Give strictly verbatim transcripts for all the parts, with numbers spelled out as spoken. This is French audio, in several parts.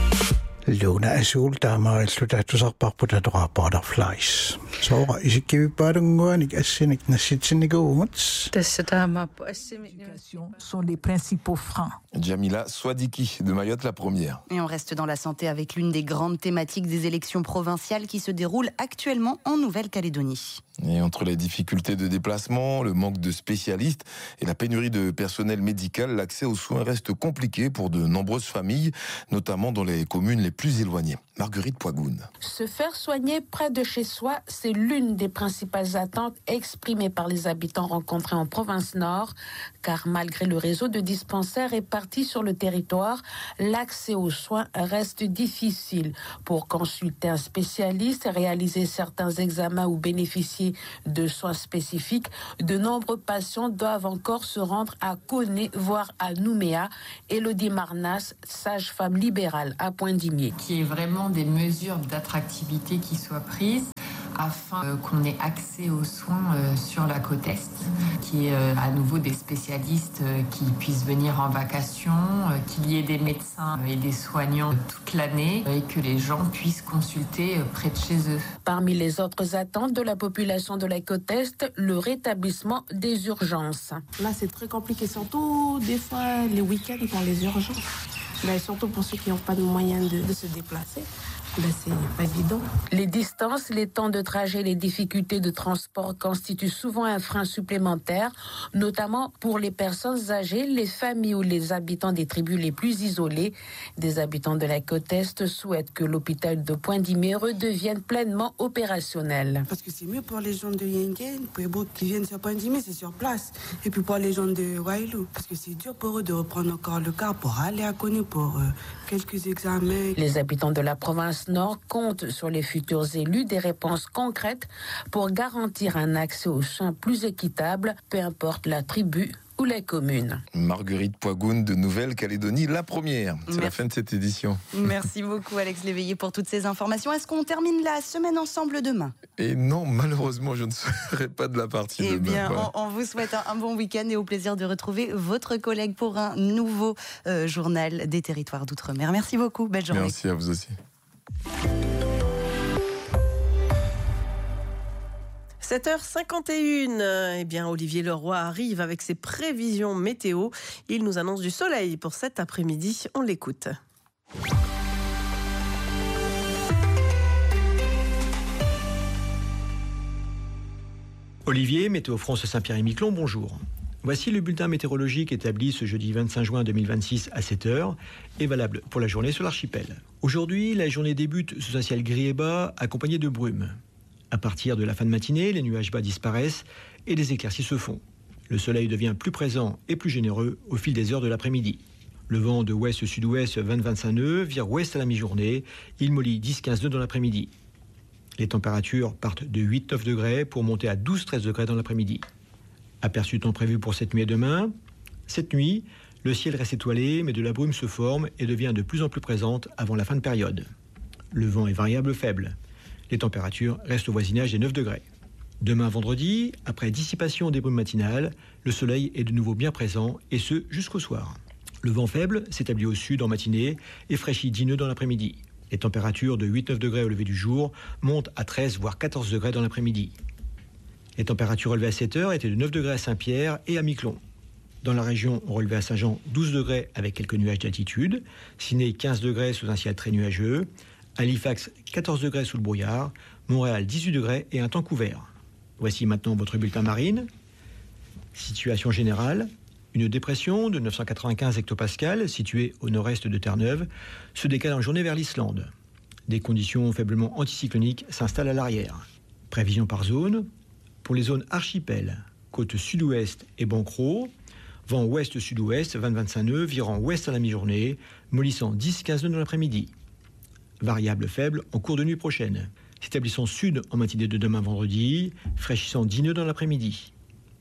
Luna Azul tama slutattusarpar putatuqa butterflies. Soora isikkivippaalunguanik assinik nassitsinikuumuts. Tässä taamaappu assimik sont les principaux freins. Jamila Swadiki de Mayotte, la première. Et on reste dans la santé avec l'une des grandes thématiques des élections provinciales qui se déroulent actuellement en Nouvelle-Calédonie. Et entre les difficultés de déplacement, le manque de spécialistes et la pénurie de personnel médical, l'accès aux soins reste compliqué pour de nombreuses familles, notamment dans les communes les plus éloignées. Marguerite Poigoun. Se faire soigner près de chez soi, c'est l'une des principales attentes exprimées par les habitants rencontrés en province Nord, car malgré le réseau de dispensaires répartis sur le territoire, l'accès aux soins reste difficile. Pour consulter un spécialiste, réaliser certains examens ou bénéficier de soins spécifiques, de nombreux patients doivent encore se rendre à Koné, voire à Nouméa. Élodie Marnas, sage-femme libérale à Pointe-Dimier. Qui est vraiment des mesures d'attractivité qui soient prises afin euh, qu'on ait accès aux soins euh, sur la côte Est, qu'il y ait euh, à nouveau des spécialistes euh, qui puissent venir en vacation, euh, qu'il y ait des médecins et des soignants toute l'année euh, et que les gens puissent consulter euh, près de chez eux. Parmi les autres attentes de la population de la côte Est, le rétablissement des urgences. Là, c'est très compliqué, surtout des fois les week-ends dans les urgences. Là, surtout pour ceux qui n'ont pas de moyens de, de se déplacer. Là, c'est pas évident. Les distances, les temps de trajet, les difficultés de transport constituent souvent un frein supplémentaire, notamment pour les personnes âgées, les familles ou les habitants des tribus les plus isolées. Des habitants de la côte Est souhaitent que l'hôpital de Pointe-Dimier redevienne pleinement opérationnel. Parce que c'est mieux pour les gens de Yengen, pour les qui viennent sur Pointe-Dimier, c'est sur place. Et puis pour les gens de Wailou, parce que c'est dur pour eux de reprendre encore le car pour aller à Koné pour euh, quelques examens. Les habitants de la province Nord comptent sur les futurs élus des réponses concrètes pour garantir un accès aux soins plus équitable, peu importe la tribu ou la commune. Marguerite Poigoun de Nouvelle-Calédonie, la première. C'est Merci. La fin de cette édition. Merci beaucoup Alex Léveillé pour toutes ces informations. Est-ce qu'on termine la semaine ensemble demain ? Et non, malheureusement, je ne serai pas de la partie eh demain. Eh bien, voilà. on, on vous souhaite un, un bon week-end et au plaisir de retrouver votre collègue pour un nouveau euh, journal des territoires d'outre-mer. Merci beaucoup, belle journée. Merci à vous aussi. sept heures cinquante et une, eh bien Olivier Leroy arrive avec ses prévisions météo. Il nous annonce du soleil pour cet après-midi. On l'écoute. Olivier, Météo France Saint-Pierre-et-Miquelon, bonjour. Voici le bulletin météorologique établi ce jeudi vingt-cinq juin deux mille vingt-six à sept heures et valable pour la journée sur l'archipel. Aujourd'hui, la journée débute sous un ciel gris et bas accompagné de brume. À partir de la fin de matinée, les nuages bas disparaissent et les éclaircies se font. Le soleil devient plus présent et plus généreux au fil des heures de l'après-midi. Le vent de ouest-sud-ouest vingt à vingt-cinq nœuds vire ouest à la mi-journée. Il mollit dix à quinze nœuds dans l'après-midi. Les températures partent de huit à neuf degrés pour monter à douze à treize degrés dans l'après-midi. Aperçu temps prévu pour cette nuit et demain. Cette nuit, le ciel reste étoilé, mais de la brume se forme et devient de plus en plus présente avant la fin de période. Le vent est variable faible. Les températures restent au voisinage des neuf degrés. Demain vendredi, après dissipation des brumes matinales, le soleil est de nouveau bien présent, et ce jusqu'au soir. Le vent faible s'établit au sud en matinée et fraîchit dix nœuds dans l'après-midi. Les températures de huit à neuf degrés au lever du jour montent à treize voire quatorze degrés dans l'après-midi. Les températures relevées à sept heures étaient de neuf degrés à Saint-Pierre et à Miquelon. Dans la région, on relevait à Saint-Jean douze degrés avec quelques nuages d'altitude, Ciné quinze degrés sous un ciel très nuageux, Halifax quatorze degrés sous le brouillard, Montréal dix-huit degrés et un temps couvert. Voici maintenant votre bulletin marine. Situation générale, une dépression de neuf cent quatre-vingt-quinze hectopascales située au nord-est de Terre-Neuve se décale en journée vers l'Islande. Des conditions faiblement anticycloniques s'installent à l'arrière. Prévision par zone. Pour les zones archipel, côte sud-ouest et Bancro, vent ouest-sud-ouest vingt à vingt-cinq nœuds, virant ouest à la mi-journée, mollissant dix à quinze nœuds dans l'après-midi. Variable faible en cours de nuit prochaine. S'établissant sud en matinée de demain vendredi, fraîchissant dix nœuds dans l'après-midi.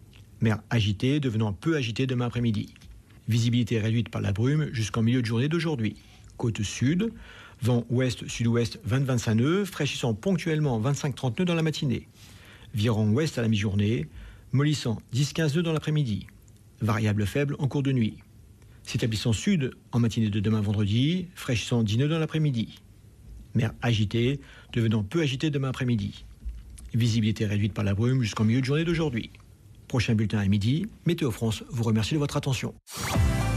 Mer agitée, devenant peu agitée demain après-midi. Visibilité réduite par la brume jusqu'en milieu de journée d'aujourd'hui. Côte sud, vent ouest-sud-ouest vingt à vingt-cinq nœuds, fraîchissant ponctuellement vingt-cinq à trente nœuds dans la matinée. Virant ouest à la mi-journée, mollissant dix à quinze nœuds dans l'après-midi. Variable faible en cours de nuit. S'établissant sud en matinée de demain vendredi, fraîchissant dix nœuds dans l'après-midi. Mer agitée, devenant peu agitée demain après-midi. Visibilité réduite par la brume jusqu'en milieu de journée d'aujourd'hui. Prochain bulletin à midi, Météo France vous remercie de votre attention.